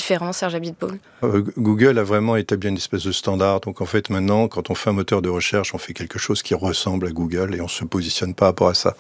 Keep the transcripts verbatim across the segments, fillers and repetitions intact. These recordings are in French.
différent, Serge Abiteboul ? euh, Google a vraiment établi une espèce de standard. Donc en fait, maintenant, quand on fait un moteur de recherche, on fait quelque chose qui ressemble à Google et on ne se positionne pas par rapport à ça.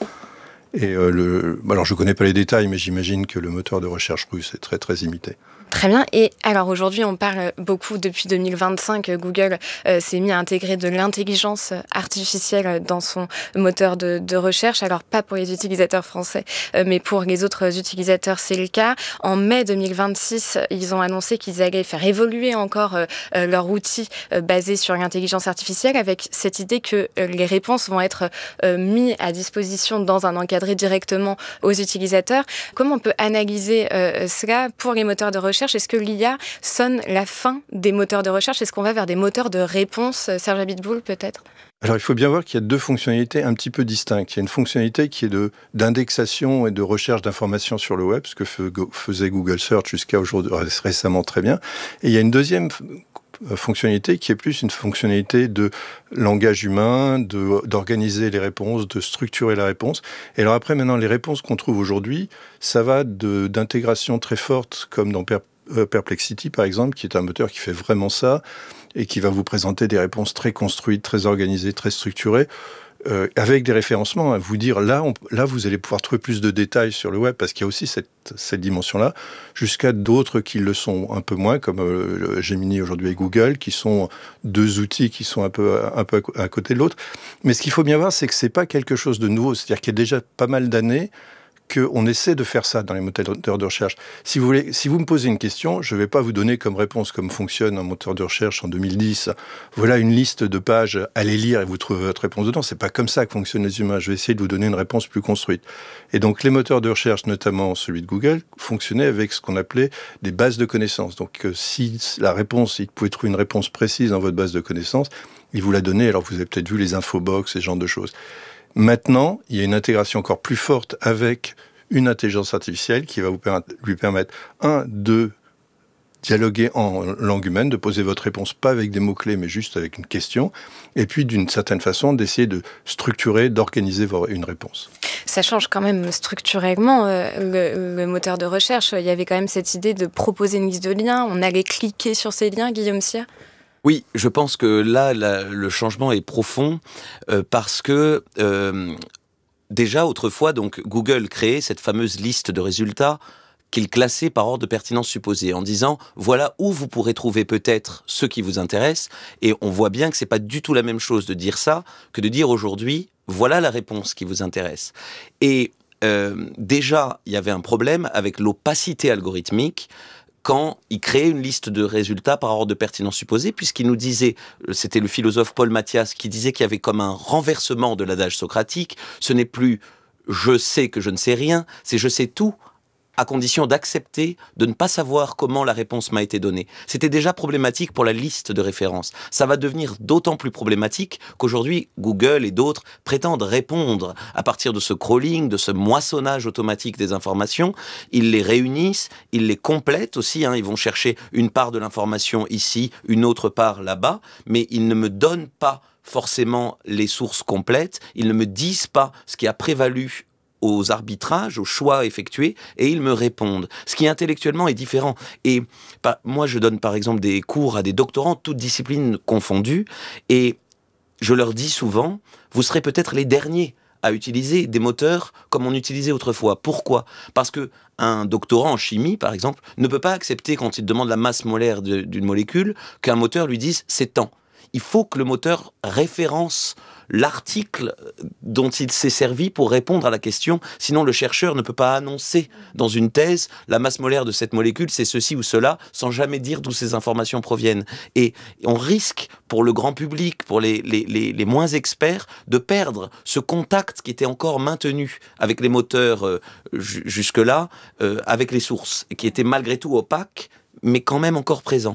Et euh, le, alors je ne connais pas les détails, mais j'imagine que le moteur de recherche russe est très très imité. Très bien. Et alors aujourd'hui, on parle beaucoup, depuis deux mille vingt-cinq, Google euh, s'est mis à intégrer de l'intelligence artificielle dans son moteur de, de recherche. Alors pas pour les utilisateurs français, euh, mais pour les autres utilisateurs, c'est le cas. En mai deux mille vingt-six, ils ont annoncé qu'ils allaient faire évoluer encore euh, leur outil euh, basé sur l'intelligence artificielle, avec cette idée que euh, les réponses vont être euh, mises à disposition dans un encadré directement aux utilisateurs. Comment on peut analyser euh, cela pour les moteurs de recherche ? Est-ce que l'I A sonne la fin des moteurs de recherche ? Est-ce qu'on va vers des moteurs de réponse ? Serge Abiteboul, peut-être ? Alors, il faut bien voir qu'il y a deux fonctionnalités un petit peu distinctes. Il y a une fonctionnalité qui est de, d'indexation et de recherche d'informations sur le web, ce que faisait Google Search jusqu'à aujourd'hui, récemment très bien. Et il y a une deuxième fonctionnalité qui est plus une fonctionnalité de langage humain, de, d'organiser les réponses, de structurer la réponse. Et alors après, maintenant, les réponses qu'on trouve aujourd'hui, ça va de, d'intégration très forte, comme dans Per- Perplexity, par exemple, qui est un moteur qui fait vraiment ça, et qui va vous présenter des réponses très construites, très organisées, très structurées, euh, avec des référencements, à vous dire, là, on, là, vous allez pouvoir trouver plus de détails sur le web, parce qu'il y a aussi cette, cette dimension-là, jusqu'à d'autres qui le sont un peu moins, comme euh, Gemini aujourd'hui et Google, qui sont deux outils qui sont un peu, un peu à côté de l'autre. Mais ce qu'il faut bien voir, c'est que c'est pas quelque chose de nouveau, c'est-à-dire qu'il y a déjà pas mal d'années, qu'on essaie de faire ça dans les moteurs de recherche. Si vous voulez, si vous me posez une question, je ne vais pas vous donner comme réponse comme fonctionne un moteur de recherche en deux mille dix. Voilà une liste de pages, allez lire et vous trouvez votre réponse dedans. C'est pas comme ça que fonctionnent les humains. Je vais essayer de vous donner une réponse plus construite. Et donc les moteurs de recherche, notamment celui de Google, fonctionnaient avec ce qu'on appelait des bases de connaissances. Donc euh, si la réponse, il pouvait trouver une réponse précise dans votre base de connaissances, il vous la donnait. Alors vous avez peut-être vu les infobox, ce genre de choses. Maintenant, il y a une intégration encore plus forte avec une intelligence artificielle qui va vous permettre, lui permettre, un, de dialoguer en langue humaine, de poser votre réponse pas avec des mots-clés, mais juste avec une question, et puis d'une certaine façon d'essayer de structurer, d'organiser une réponse. Ça change quand même structurellement euh, le, le moteur de recherche. Il y avait quand même cette idée de proposer une liste de liens, on allait cliquer sur ces liens, Guillaume Sire ? Oui, je pense que là, la, le changement est profond euh, parce que euh, déjà autrefois, donc Google créait cette fameuse liste de résultats qu'il classait par ordre de pertinence supposée, en disant voilà où vous pourrez trouver peut-être ce qui vous intéresse. Et on voit bien que c'est pas du tout la même chose de dire ça que de dire aujourd'hui voilà la réponse qui vous intéresse. Et euh, déjà, il y avait un problème avec l'opacité algorithmique quand il créait une liste de résultats par ordre de pertinence supposée, puisqu'il nous disait, c'était le philosophe Paul Mathias qui disait qu'il y avait comme un renversement de l'adage socratique, ce n'est plus « je sais que je ne sais rien », c'est « je sais tout », à condition d'accepter de ne pas savoir comment la réponse m'a été donnée. C'était déjà problématique pour la liste de références. Ça va devenir d'autant plus problématique qu'aujourd'hui, Google et d'autres prétendent répondre à partir de ce crawling, de ce moissonnage automatique des informations. Ils les réunissent, ils les complètent aussi, hein. Ils vont chercher une part de l'information ici, une autre part là-bas, mais ils ne me donnent pas forcément les sources complètes, ils ne me disent pas ce qui a prévalu aux arbitrages, aux choix effectués, et ils me répondent. Ce qui intellectuellement est différent. Et bah, moi, je donne par exemple des cours à des doctorants, toutes disciplines confondues, et je leur dis souvent, vous serez peut-être les derniers à utiliser des moteurs comme on utilisait autrefois. Pourquoi ? Parce que un doctorant en chimie, par exemple, ne peut pas accepter, quand il demande la masse molaire de, d'une molécule, qu'un moteur lui dise « c'est tant ». Il faut que le moteur référence l'article dont il s'est servi pour répondre à la question. Sinon, le chercheur ne peut pas annoncer dans une thèse la masse molaire de cette molécule, c'est ceci ou cela, sans jamais dire d'où ces informations proviennent. Et on risque, pour le grand public, pour les, les, les, les moins experts, de perdre ce contact qui était encore maintenu avec les moteurs euh, j- jusque-là, euh, avec les sources, et qui était malgré tout opaque, mais quand même encore présent.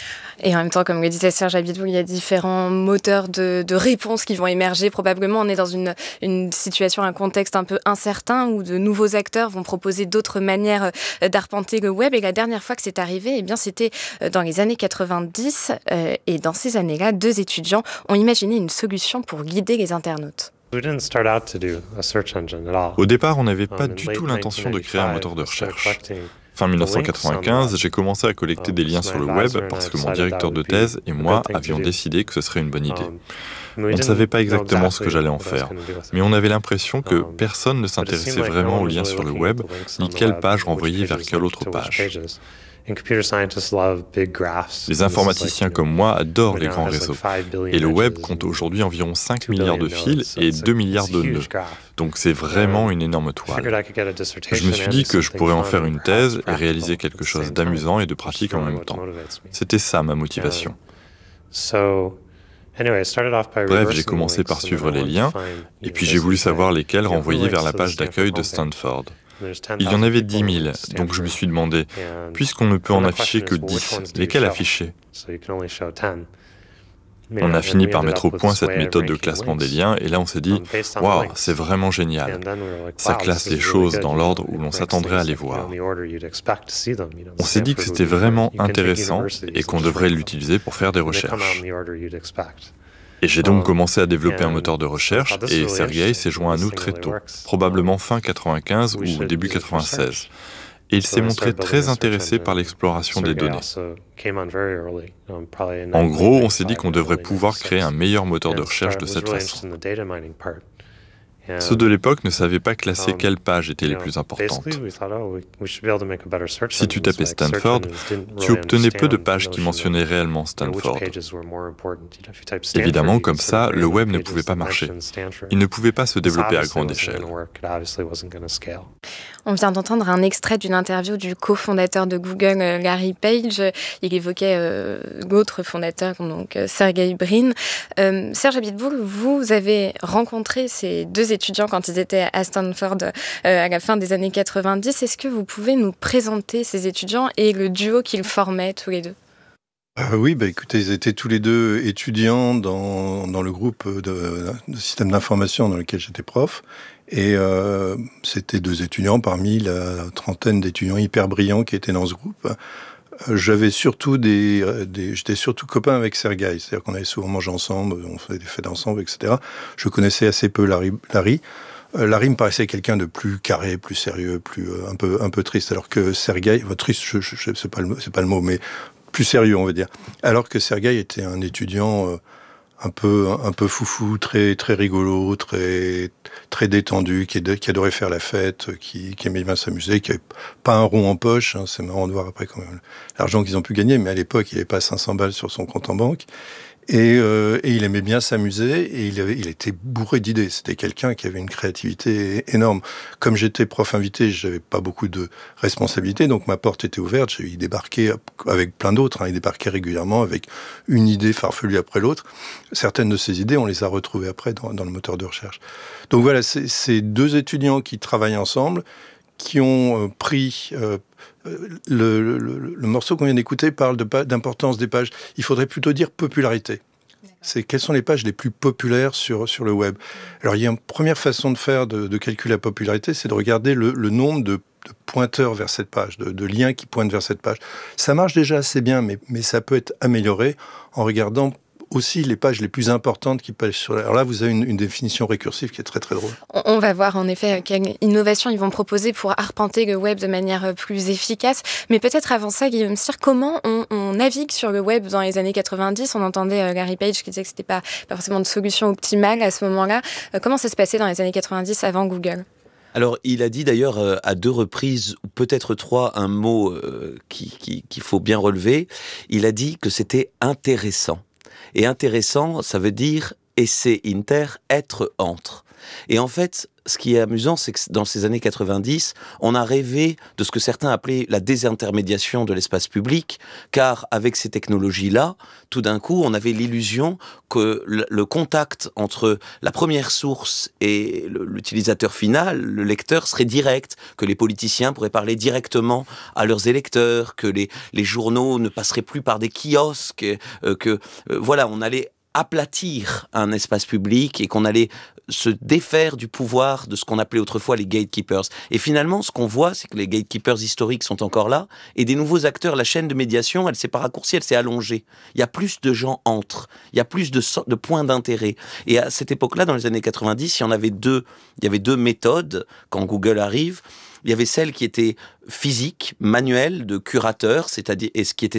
Et en même temps, comme le disait Serge Abiteboul, il y a différents moteurs de, de réponses qui vont émerger. Probablement, on est dans une, une situation, un contexte un peu incertain où de nouveaux acteurs vont proposer d'autres manières d'arpenter le web. Et la dernière fois que c'est arrivé, eh bien, c'était dans les années quatre-vingt-dix. Euh, et dans ces années-là, deux étudiants ont imaginé une solution pour guider les internautes. Au départ, on n'avait pas du tout l'intention de créer un moteur de recherche. Fin mille neuf cent quatre-vingt-quinze, j'ai commencé à collecter des liens sur le web parce que mon directeur de thèse et moi avions décidé que ce serait une bonne idée. On ne savait pas exactement ce que j'allais en faire, mais on avait l'impression que personne ne s'intéressait vraiment aux liens sur le web, ni quelle page renvoyer vers quelle autre page. Les informaticiens comme moi adorent les grands réseaux, et le web compte aujourd'hui environ cinq milliards de fils et deux milliards de nœuds, donc c'est vraiment une énorme toile. Je me suis dit que je pourrais en faire une thèse et réaliser quelque chose d'amusant et de pratique en même temps. C'était ça ma motivation. Bref, j'ai commencé par suivre les liens, et puis j'ai voulu savoir lesquels renvoyer vers la page d'accueil de Stanford. Il y en avait dix mille, donc je me suis demandé, puisqu'on ne peut en afficher que dix, lesquels afficher ? On a fini par mettre au point cette méthode de classement des liens, et là on s'est dit, waouh, c'est vraiment génial. Ça classe les choses dans l'ordre où l'on s'attendrait à les voir. On s'est dit que c'était vraiment intéressant et qu'on devrait l'utiliser pour faire des recherches. Et j'ai donc commencé à développer un moteur de recherche, et Sergey s'est joint à nous très tôt, probablement fin quatre-vingt-quinze ou début quatre-vingt-seize. Et il s'est montré très intéressé par l'exploration des données. En gros, on s'est dit qu'on devrait pouvoir créer un meilleur moteur de recherche de cette façon. Ceux de l'époque ne savaient pas classer quelles pages étaient les plus importantes. Si tu tapais Stanford, tu obtenais peu de pages qui mentionnaient réellement Stanford. Évidemment, comme ça, le web ne pouvait pas marcher. Il ne pouvait pas se développer à grande échelle. On vient d'entendre un extrait d'une interview du cofondateur de Google, Larry Page. Il évoquait euh, l'autre fondateur, donc Sergey Brin. Euh, Serge Abiteboul, vous avez rencontré ces deux étudiants quand ils étaient à Stanford euh, à la fin des années quatre-vingt-dix. Est-ce que vous pouvez nous présenter ces étudiants et le duo qu'ils formaient tous les deux ? Euh, oui, bah, écoutez, ils étaient tous les deux étudiants dans, dans le groupe de, de système d'information dans lequel j'étais prof. Et euh, c'était deux étudiants parmi la trentaine d'étudiants hyper brillants qui étaient dans ce groupe. Euh, j'avais surtout des, des, j'étais surtout copain avec Sergey, c'est-à-dire qu'on allait souvent manger ensemble, on faisait des fêtes ensemble, et cetera. Je connaissais assez peu Larry. Larry, euh, Larry me paraissait quelqu'un de plus carré, plus sérieux, plus euh, un peu un peu triste, alors que Sergey, enfin, triste, je, je, je, c'est pas le c'est pas le mot, mais plus sérieux, on va dire. Alors que Sergey était un étudiant euh, un peu un peu foufou, très très rigolo, très très détendu, qui, qui adorait faire la fête, qui, qui aimait bien s'amuser, qui avait pas un rond en poche. Hein, c'est marrant de voir après quand même l'argent qu'ils ont pu gagner, mais à l'époque il n'avait pas cinq cents balles sur son compte en banque. Et, euh, et il aimait bien s'amuser et il, avait, il était bourré d'idées. C'était quelqu'un qui avait une créativité énorme. Comme j'étais prof invité, j'avais pas beaucoup de responsabilités, donc ma porte était ouverte. Il débarquait avec plein d'autres. Hein, il débarquait régulièrement avec une idée farfelue après l'autre. Certaines de ces idées, on les a retrouvées après dans, dans le moteur de recherche. Donc voilà, c'est, c'est deux étudiants qui travaillent ensemble, qui ont euh, pris... Euh, Le, le, le morceau qu'on vient d'écouter parle de, d'importance des pages. Il faudrait plutôt dire popularité. C'est quelles sont les pages les plus populaires sur, sur le web. Alors, il y a une première façon de faire, de, de calculer la popularité, c'est de regarder le, le nombre de, de pointeurs vers cette page, de, de liens qui pointent vers cette page. Ça marche déjà assez bien, mais, mais ça peut être amélioré en regardant aussi les pages les plus importantes qui pèsent sur la... Alors là, vous avez une, une définition récursive qui est très très drôle. On va voir en effet quelle innovation ils vont proposer pour arpenter le web de manière plus efficace. Mais peut-être avant ça, Guillaume Cyr, comment on, on navigue sur le web dans les années quatre-vingt-dix ? On entendait euh, Larry Page qui disait que c'était pas, pas forcément de solution optimale à ce moment-là. Euh, comment ça se passait dans les années quatre-vingt-dix avant Google ? Alors, il a dit d'ailleurs euh, à deux reprises, ou peut-être trois, un mot euh, qui, qui, qu'il faut bien relever. Il a dit que c'était intéressant. Et intéressant, ça veut dire esse inter, être entre. Et en fait, ce qui est amusant, c'est que dans ces années quatre-vingt-dix, on a rêvé de ce que certains appelaient la désintermédiation de l'espace public, car avec ces technologies-là, tout d'un coup, on avait l'illusion que le contact entre la première source et l'utilisateur final, le lecteur, serait direct, que les politiciens pourraient parler directement à leurs électeurs, que les, les journaux ne passeraient plus par des kiosques, euh, que, euh, voilà, on allait aplatir un espace public et qu'on allait se défaire du pouvoir de ce qu'on appelait autrefois les gatekeepers. Et finalement, ce qu'on voit, c'est que les gatekeepers historiques sont encore là, et des nouveaux acteurs, la chaîne de médiation, elle s'est pas raccourcie, elle s'est allongée. Il y a plus de gens entre, il y a plus de, so- de points d'intérêt. Et à cette époque-là, dans les années quatre-vingt-dix, il y en avait deux, il y avait deux méthodes quand Google arrive. Il y avait celle qui était physique, manuelle, de curateur, c'est-à-dire, et ce qui était